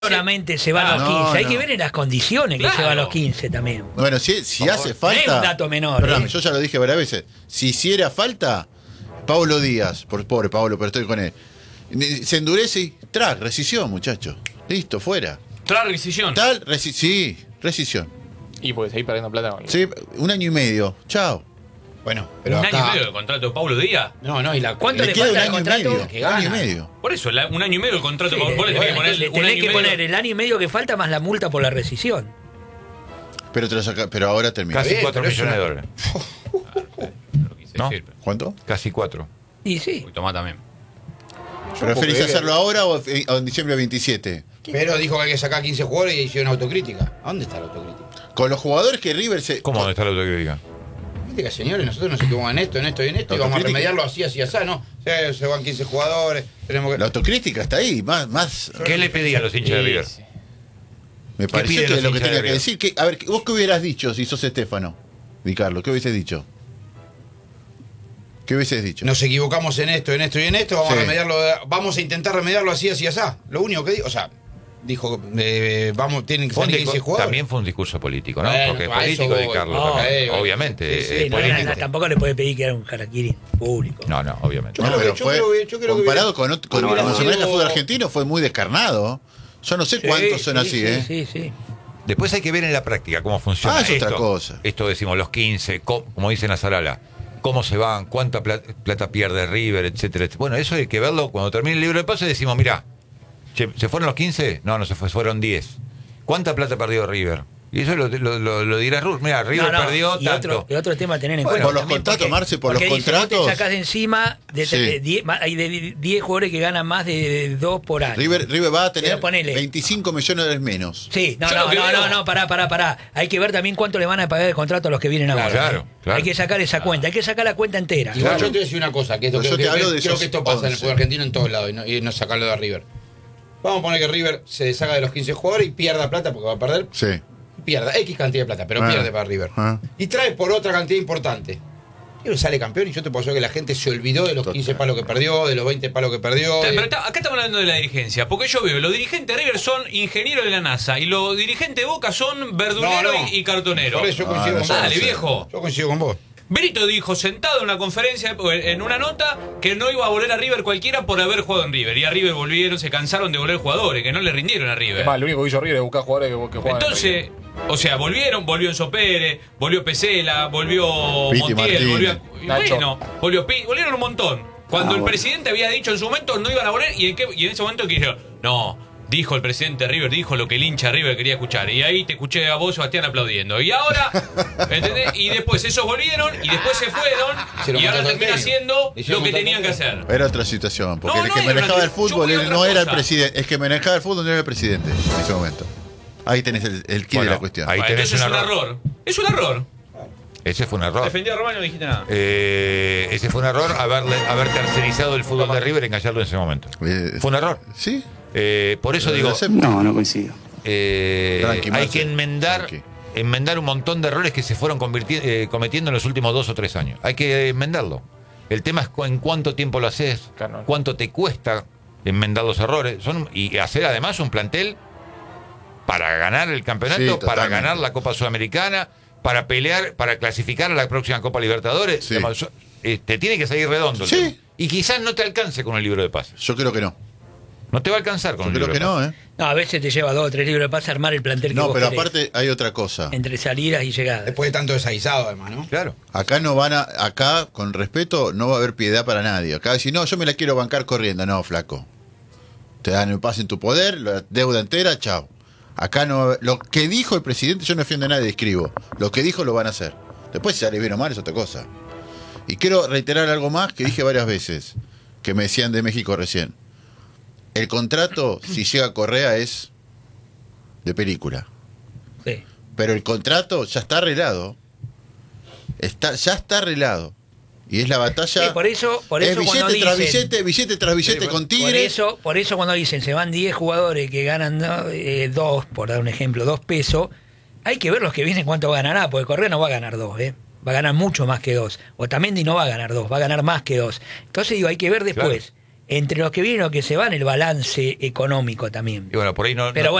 solamente se van los 15, hay que ver en las condiciones que se van los 15 también. Bueno, si hace falta. No es un dato menor. Perdóname, yo ya lo dije varias veces. Si hiciera falta, Paulo Díaz, pobre Paulo, pero estoy con él. Se endurece y rescisión, muchacho. Listo, fuera. Rescisión. Sí, rescisión. Y puede seguir perdiendo plata con Sí, 1 año y medio. Chao. Bueno, pero ¿Un acá... año y medio de contrato de Paulo Díaz? No, y ¿Cuánto le queda falta un al año y contrato? medio. Que Un año y gana. medio. Por eso, un año y medio el contrato. Sí, Vos le tenés que poner le un año tenés y que medio. poner el año y medio que falta más la multa por la rescisión. Pero ahora termina. Casi bien, 4 pero es millones de una- dólares. Lo quise ¿No? decir, pero ¿Cuánto? Casi 4. Y sí. Tomás también. ¿Preferís creer que- hacerlo ahora o en diciembre 27? Pero dijo que hay que sacar 15 jugadores y hicieron autocrítica. ¿A dónde está la autocrítica? Con los jugadores que River se. ¿Cómo está la autocrítica? Viste que, señores, nosotros nos equivocamos en esto, y vamos a Autocrítica. remediarlo así, así, ¿no? Se van 15 jugadores, tenemos que... La autocrítica está ahí, más. ¿Qué le pedían los hinchas de River? Me parece piden que es los lo que hinchas tenía de que River? decir. A ver, ¿vos qué hubieras dicho si sos Estefano? Di Carlos, ¿qué hubieses dicho? ¿Qué hubieses dicho? Nos equivocamos en esto y en esto, vamos Sí. a remediarlo, vamos a intentar remediarlo así, así. Lo único que dijo, dijo, tienen que salir 15 jugadores. También fue un discurso político, ¿no? Bueno, Porque es a eso político de voy. Carlos. No, también. Obviamente, Sí, es no, político. tampoco le puede pedir que haga un harakiri público. No, obviamente. Yo creo que- yo creo que comparado con hubiera como se maneja el sido- fútbol argentino, fue muy descarnado. Yo no sé Sí, cuántos son sí, así, sí, ¿eh? Sí. Después hay que ver en la práctica cómo funciona. Es otra cosa. Esto decimos, los 15, como dicen a Salala, cómo se van, cuánta plata pierde River, etcétera. Bueno, eso hay que verlo cuando termine el libro de pases. Decimos, mirá, ¿se fueron los 15? No se fueron 10. ¿Cuánta plata perdió River? Y eso lo dirá Rus. Mira, River perdió y tanto. otro tema a tener en Bueno, cuenta. por los también, contratos, porque- Marce, por los porque dice, vos contratos. te sacás de encima, Sí. hay de 10 jugadores que ganan más de 2 por año. River va a tener Pero ponele. 25 millones de dólares menos. Sí, Yo lo que veo- pará. Hay que ver también cuánto le van a pagar el contrato a los que vienen ahora. Claro. Hay que sacar esa cuenta, hay que sacar la cuenta entera. Igual yo te voy a decir una cosa, que esto Pero yo te hablo de creo esos que esto pasa en el 11. fútbol argentino en todos lados y no sacarlo de River. Vamos a poner que River se deshaga de los 15 jugadores y pierda plata porque va a perder. Sí. Pierda X cantidad de plata, pero pierde para River. Y trae por otra cantidad importante. Y sale campeón y yo te puedo decir que la gente se olvidó de los 15 palos que perdió, de los 20 palos que perdió. Pero acá estamos hablando de la dirigencia, porque yo veo, los dirigentes de River son ingenieros de la NASA y los dirigentes de Boca son verduleros No. y cartoneros. Por eso yo coincido no, con yo vos. Dale, sé. viejo. Yo coincido con vos. Benito dijo sentado en una conferencia, en una nota, que no iba a volver a River cualquiera por haber jugado en River. Y a River se cansaron de volver jugadores, que no le rindieron a River. Es más, lo único que hizo River es buscar jugadores que juegan. Entonces, o sea, volvió Enzo Pérez, volvió Pesela, volvió Piti Montiel, Martínez. volvieron un montón. Cuando el presidente había dicho en su momento no iban a volver, y en ese momento que dijeron, no, dijo el presidente de River, dijo lo que el hincha de River quería escuchar. Y ahí te escuché a vos, Sebastián, aplaudiendo. Y ahora, ¿entendés? Y después esos volvieron, y después se fueron, Hicieron y ahora contrato termina técnico. haciendo Hicieron lo que contrato tenían que técnico. hacer. Era otra situación, porque No, el no que era manejaba una- el fútbol yo voy a otra no era el cosa. presidente. El que manejaba el fútbol no era el presidente en ese momento. Ahí tenés el quid de la cuestión. ahí tenés Entonces es un un error. error. Es un error. Ese fue un error. Defendí a Román y no dijiste nada. Ese fue un error haber tercerizado el fútbol de River y engañarlo en ese momento. Fue un error. ¿Sí? Por eso Lo digo, acepto. No coincido. Tranqui, hay Marce. que enmendar un montón de errores que se fueron cometiendo en los últimos 2 o 3 años. Hay que enmendarlo. El tema es en cuánto tiempo lo haces, Claro. cuánto te cuesta enmendar los errores y hacer además un plantel para ganar el campeonato, Sí, para totalmente. ganar la Copa Sudamericana, para pelear, para clasificar a la próxima Copa Libertadores. Sí. Digamos, te tiene que salir redondo. el Sí. tema. Y quizás no te alcance con el libro de pases. Yo creo que no. No te va a alcanzar con Yo el creo libro que de no, pases. ¿eh? No, a veces te lleva 2 o 3 libros de pase a armar el plantel que No, vos pero querés, aparte hay otra cosa. entre salidas y llegadas. Después de tanto desaguisado, además, ¿no? Claro. Acá, con respeto, no va a haber piedad para nadie. Acá decir, no, yo me la quiero bancar corriendo. No, flaco. Te dan el pase en tu poder, la deuda entera, chao. Acá no. Lo que dijo el presidente, yo no defiendo a nadie, escribo. Lo que dijo lo van a hacer. Después, si sale bien o mal, es otra cosa. Y quiero reiterar algo más que dije varias veces, que me decían de México recién. El contrato, si llega Correa, es de película. Sí. Pero el contrato ya está arreglado. Ya está arreglado. Y es la batalla. Sí, por eso es cuando billete tras dicen, billete tras billete con Tigre. por eso cuando dicen se van 10 jugadores que ganan 2, por dar un ejemplo, 2 pesos, hay que ver los que vienen cuánto ganará, porque Correa no va a ganar 2, va a ganar mucho más que 2. Otamendi no va a ganar 2, va a ganar más que 2. Entonces digo, hay que ver después. entre los que vienen y los que se van, el balance económico también. Y bueno, por ahí no, Pero